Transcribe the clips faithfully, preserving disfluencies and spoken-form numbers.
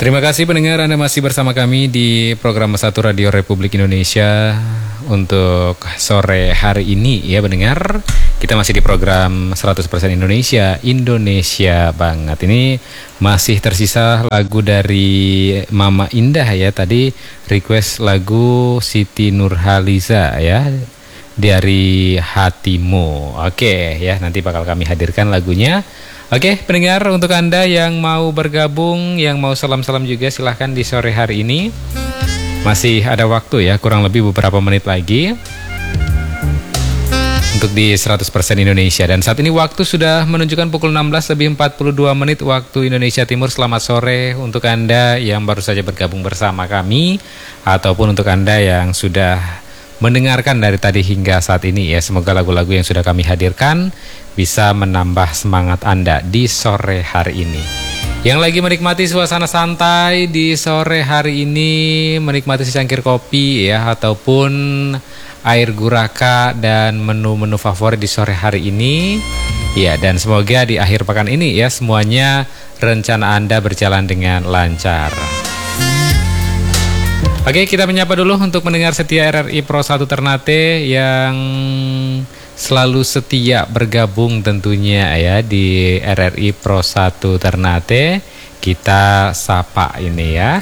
Terima kasih pendengar, Anda masih bersama kami di program Satu Radio Republik Indonesia untuk sore hari ini ya pendengar. Kita masih di program seratus persen Indonesia, Indonesia banget. Ini masih tersisa lagu dari Mama Indah ya. Tadi request lagu Siti Nurhaliza ya, dari Hatimu. Oke ya, nanti bakal kami hadirkan lagunya. Oke pendengar, untuk Anda yang mau bergabung, yang mau salam-salam juga silahkan di sore hari ini. Masih ada waktu ya, kurang lebih beberapa menit lagi untuk di seratus persen Indonesia. Dan saat ini waktu sudah menunjukkan pukul enam belas lebih empat puluh dua menit waktu Indonesia Timur. Selamat sore untuk Anda yang baru saja bergabung bersama kami, ataupun untuk Anda yang sudah mendengarkan dari tadi hingga saat ini ya. Semoga lagu-lagu yang sudah kami hadirkan bisa menambah semangat Anda di sore hari ini. Yang lagi menikmati suasana santai di sore hari ini, menikmati secangkir kopi ya, ataupun air guraka dan menu-menu favorit di sore hari ini ya. Dan semoga di akhir pekan ini ya, semuanya rencana Anda berjalan dengan lancar. Oke, kita menyapa dulu untuk mendengar setia R R I Pro satu Ternate yang selalu setia bergabung tentunya ya di R R I Pro satu Ternate. Kita sapa ini ya.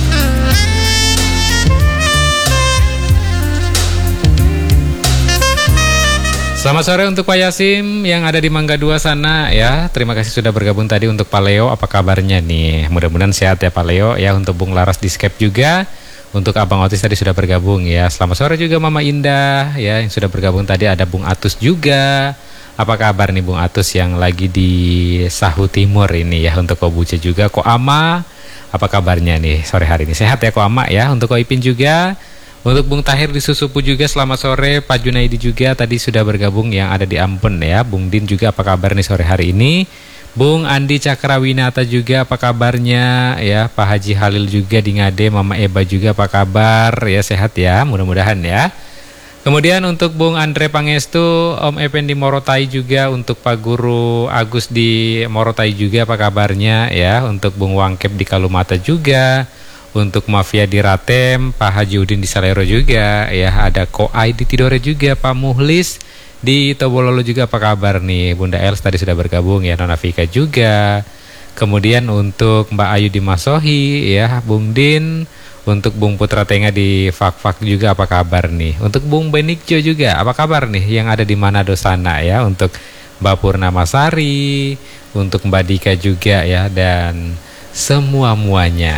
Selamat sore untuk Pak Yasim yang ada di Mangga dua sana ya. Terima kasih sudah bergabung tadi. Untuk Pak Leo, apa kabarnya nih? Mudah-mudahan sehat ya Pak Leo ya. Untuk Bung Laras di Skype juga. Untuk Abang Otis tadi sudah bergabung ya. Selamat sore juga Mama Indah ya, yang sudah bergabung tadi. Ada Bung Atus juga. Apa kabar nih Bung Atus yang lagi di Sahu Timur ini ya. Untuk Ko Buce juga. Ko Ama, apa kabarnya nih sore hari ini? Sehat ya Ko Ama ya. Untuk Ko Ipin juga. Untuk Bung Tahir di Susupu juga selamat sore. Pak Junaidi juga tadi sudah bergabung yang ada di Ambon ya. Bung Din juga apa kabar nih sore hari ini? Bung Andi Cakrawinata juga apa kabarnya ya. Pak Haji Halil juga di Ngade. Mama Eba juga apa kabar ya, sehat ya, mudah-mudahan ya. Kemudian untuk Bung Andre Pangestu, Om Epen di Morotai juga. Untuk Pak Guru Agus di Morotai juga apa kabarnya ya. Untuk Bung Wangkep di Kalumata juga. Untuk Mafia di Ratem, Pak Haji Udin di Salero juga ya. Ada Koai di Tidore juga, Pak Muhlis di Tobololo juga apa kabar nih. Bunda Els tadi sudah bergabung ya. Nona Vika juga. Kemudian untuk Mbak Ayu di Masohi ya, Bung Din. Untuk Bung Putra Tenga di Fak-Fak juga apa kabar nih. Untuk Bung Benikjo juga apa kabar nih yang ada di Manado sana ya. Untuk Mbak Purnama Sari, untuk Mbak Dika juga ya, dan semua-muanya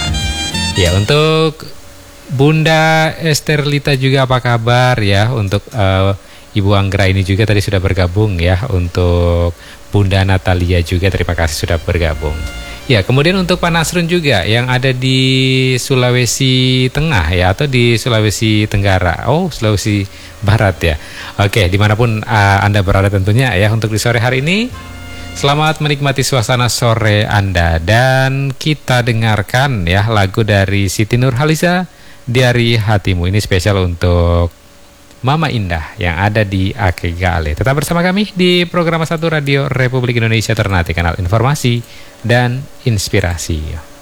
ya. Untuk Bunda Esterlita juga apa kabar ya. Untuk uh, Ibu Anggra ini juga tadi sudah bergabung ya. Untuk Bunda Natalia juga terima kasih sudah bergabung. Ya, kemudian untuk Pak Nasrun juga yang ada di Sulawesi Tengah ya, atau di Sulawesi Tenggara. Oh, Sulawesi Barat ya. Oke, dimanapun uh, Anda berada tentunya ya, untuk di sore hari ini selamat menikmati suasana sore Anda. Dan kita dengarkan ya lagu dari Siti Nurhaliza, dari Hatimu. Ini spesial untuk Mama Indah yang ada di Akegale. Tetap bersama kami di program Satu Radio Republik Indonesia Ternate, kanal informasi dan inspirasi.